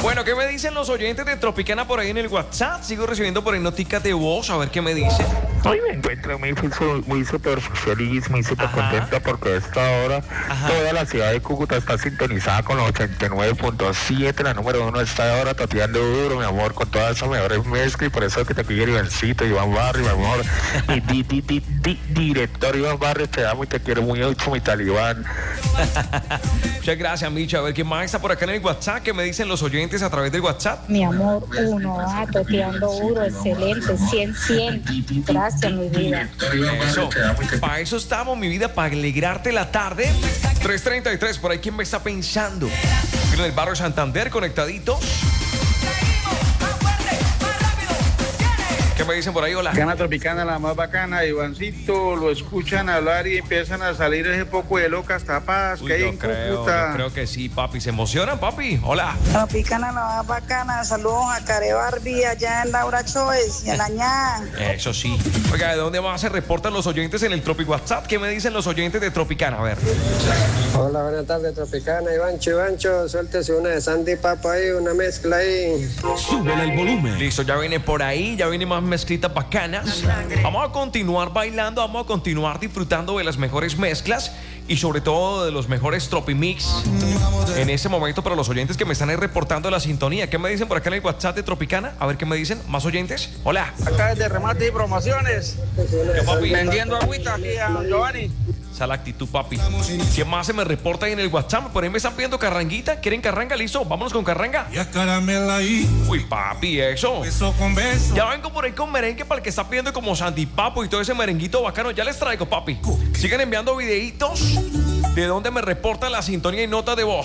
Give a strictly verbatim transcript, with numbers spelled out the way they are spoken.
Bueno, ¿qué me dicen los oyentes de Tropicana por ahí en el WhatsApp? Sigo recibiendo por ahí noticas de voz, a ver qué me dicen. Hoy me encuentro muy, muy súper feliz, muy súper contenta porque a esta hora Ajá. toda la ciudad de Cúcuta está sintonizada con los ochenta y nueve punto siete, la número uno está ahora tateando duro, mi amor, con todas esas mejores mezclas y por eso que te pide Ivancito, Iván Barrio, mi amor, mi di, di, di, di, director Iván Barrio, te amo y te quiero muy mucho, mi talibán. Muchas gracias, Micha. A ver, ¿quién más está por acá en el WhatsApp? ¿Qué me dicen los oyentes a través del WhatsApp? Mi amor, uno, ah, toteando duro, excelente, cien, cien. Gracias, mi vida. Eso, para eso estamos, mi vida, para alegrarte la tarde. tres treinta y tres, por ahí, ¿quién me está pensando? En el barrio Santander, conectadito. ¿Qué me dicen por ahí? Hola. Gana Tropicana, la más bacana. Ivancito, lo escuchan hablar y empiezan a salir ese poco de locas tapadas Uy, que hay yo en creo, Cúcuta. yo creo que sí, papi. ¿Se emocionan, papi? Hola. Tropicana, la más bacana. Saludos a Care Barbie allá en Laura Choes y en la ña. Eso sí. Oiga, ¿de dónde más se reportan los oyentes en el Tropic WhatsApp? ¿Qué me dicen los oyentes de Tropicana? A ver. Hola, buenas tardes, Tropicana. Ivancho, Ivancho, suéltese una de Sandy Papo ahí, una mezcla ahí. Súbele el volumen. Listo, ya viene por ahí, ya viene más mezclitas bacanas. Vamos a continuar bailando, vamos a continuar disfrutando de las mejores mezclas y sobre todo de los mejores Tropimix en ese momento para los oyentes que me están ahí reportando la sintonía. ¿Qué me dicen por acá en el WhatsApp de Tropicana? A ver qué me dicen, más oyentes. Hola. Acá es de remate y promociones. ¿Qué, papi? Vendiendo agüita aquí a Giovanni. Esa es la actitud, papi. ¿Quién más se me reporta ahí en el WhatsApp? Por ahí me están pidiendo carranguita. ¿Quieren carranga? Listo, vámonos con carranga. Ya caramela ahí. Uy, papi, eso. Beso con beso. Ya vengo por ahí con merengue para el que está pidiendo como Sandy Papo y todo ese merenguito bacano. Ya les traigo, papi. Sigan enviando videitos de donde me reporta la sintonía y nota de voz.